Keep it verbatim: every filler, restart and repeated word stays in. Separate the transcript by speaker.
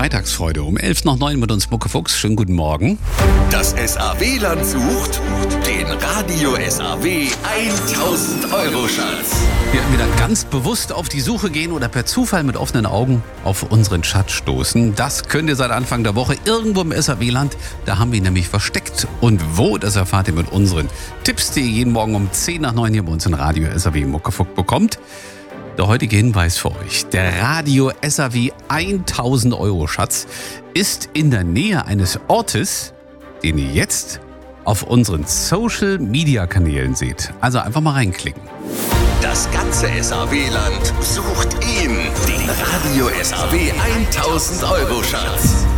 Speaker 1: Freitagsfreude um elf nach neun mit uns Mucke Fuchs. Schönen guten Morgen.
Speaker 2: Das S A W-Land sucht den Radio S A W tausend Euro Schatz.
Speaker 1: Wir werden wieder ganz bewusst auf die Suche gehen oder per Zufall mit offenen Augen auf unseren Schatz stoßen. Das könnt ihr seit Anfang der Woche irgendwo im S A W-Land. Da haben wir ihn nämlich versteckt. Und wo, das erfahrt ihr mit unseren Tipps, die ihr jeden Morgen um zehn nach neun hier bei uns in Radio S A W Mucke Fuchs bekommt. Der heutige Hinweis für euch: Der Radio S A W tausend Euro Schatz ist in der Nähe eines Ortes, den ihr jetzt auf unseren Social Media Kanälen seht. Also einfach mal reinklicken.
Speaker 2: Das ganze S A W-Land sucht ihn, den Radio S A W tausend Euro Schatz.